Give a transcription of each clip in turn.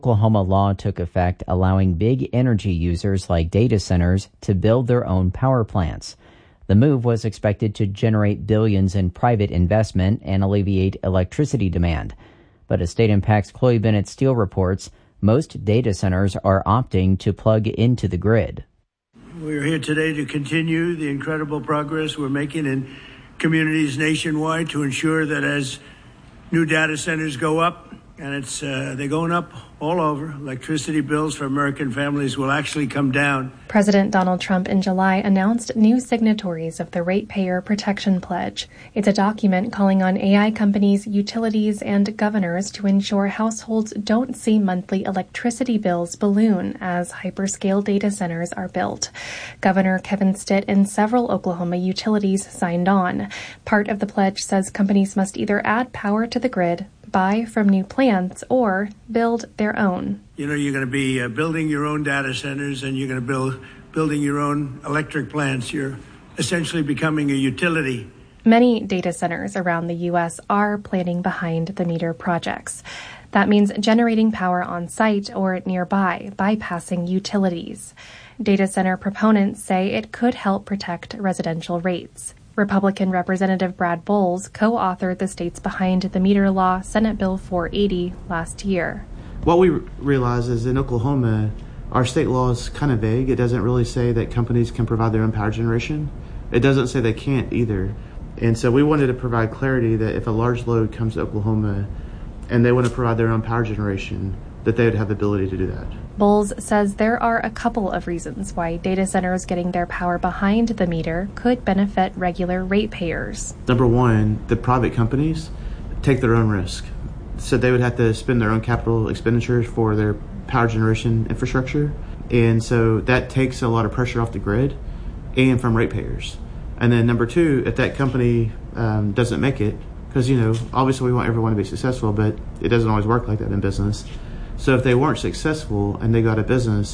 Oklahoma law took effect, allowing big energy users like data centers to build their own power plants. The move was expected to generate billions in private investment and alleviate electricity demand. But as State Impact's Chloe Bennett Steele reports, most data centers are opting to plug into the grid. We're here today to continue the incredible progress we're making in communities nationwide to ensure that as new data centers go up, and they're going up all over, electricity bills for American families will actually come down. President Donald Trump in July announced new signatories of the Ratepayer Protection Pledge. It's a document calling on AI companies, utilities, and governors to ensure households don't see monthly electricity bills balloon as hyperscale data centers are built. Governor Kevin Stitt and several Oklahoma utilities signed on. Part of the pledge says companies must either add power to the grid, buy from new plants, or build their own. You're going to be building your own data centers, and you're going to building your own electric plants. You're essentially becoming a utility. Many data centers around the U.S. are planning behind-the-meter projects. That means generating power on site or nearby, bypassing utilities. Data center proponents say it could help protect residential rates. Republican Representative Brad Bowles co-authored the state's behind-the-meter law, Senate Bill 480, last year. What we realize is in Oklahoma, our state law is kind of vague. It doesn't really say that companies can provide their own power generation. It doesn't say they can't either. And so we wanted to provide clarity that if a large load comes to Oklahoma and they want to provide their own power generation, that they would have the ability to do that. Bowles says there are a couple of reasons why data centers getting their power behind the meter could benefit regular ratepayers. Number one, the private companies take their own risk. So they would have to spend their own capital expenditures for their power generation infrastructure. And so that takes a lot of pressure off the grid and from ratepayers. And then number two, if that company doesn't make it, because, obviously we want everyone to be successful, but it doesn't always work like that in business. So if they weren't successful and they got a business,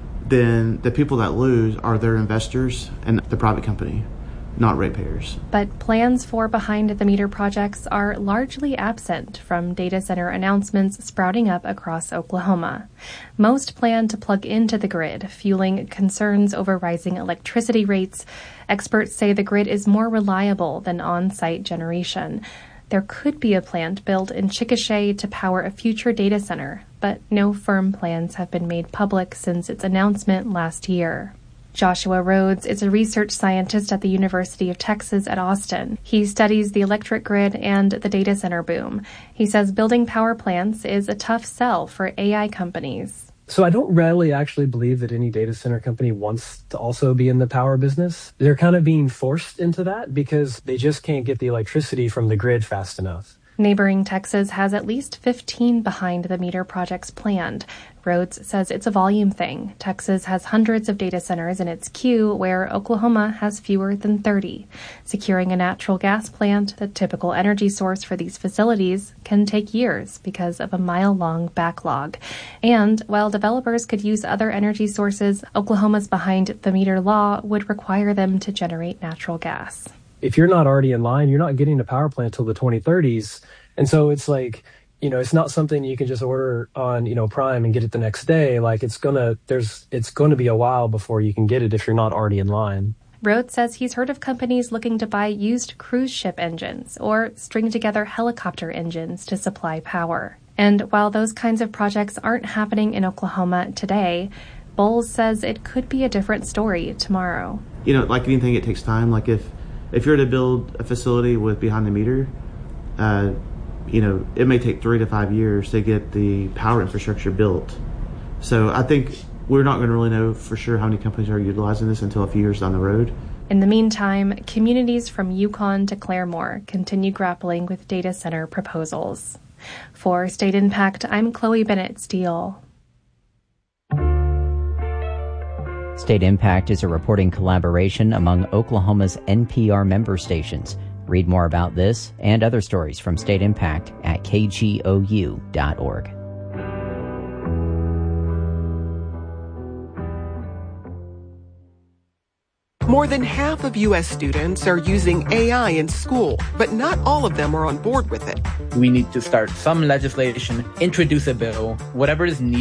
then the people that lose are their investors and the private company, not ratepayers. But plans for behind-the-meter projects are largely absent from data center announcements sprouting up across Oklahoma. Most plan to plug into the grid, fueling concerns over rising electricity rates. Experts say the grid is more reliable than on-site generation. There could be a plant built in Chickasha to power a future data center, but no firm plans have been made public since its announcement last year. Joshua Rhodes is a research scientist at the University of Texas at Austin. He studies the electric grid and the data center boom. He says building power plants is a tough sell for AI companies. So I don't really actually believe that any data center company wants to also be in the power business. They're kind of being forced into that because they just can't get the electricity from the grid fast enough. Neighboring Texas has at least 15 behind-the-meter projects planned. Rhodes says it's a volume thing. Texas has hundreds of data centers in its queue, where Oklahoma has fewer than 30. Securing a natural gas plant, the typical energy source for these facilities, can take years because of a mile-long backlog. And while developers could use other energy sources, Oklahoma's behind-the-meter law would require them to generate natural gas. If you're not already in line, you're not getting a power plant till the 2030s. And so it's like, it's not something you can just order on, Prime and get it the next day. Like it's going to be a while before you can get it if you're not already in line. Rhodes says he's heard of companies looking to buy used cruise ship engines or string together helicopter engines to supply power. And while those kinds of projects aren't happening in Oklahoma today, Bowles says it could be a different story tomorrow. Like anything, it takes time. Like if you're to build a facility with behind the meter, it may take 3 to 5 years to get the power infrastructure built. So I think we're not going to really know for sure how many companies are utilizing this until a few years down the road. In the meantime, communities from Yukon to Claremore continue grappling with data center proposals. For State Impact, I'm Chloe Bennett Steele. State Impact is a reporting collaboration among Oklahoma's NPR member stations. Read more about this and other stories from State Impact at kgou.org. More than half of U.S. students are using AI in school, but not all of them are on board with it. We need to start some legislation, introduce a bill, whatever is needed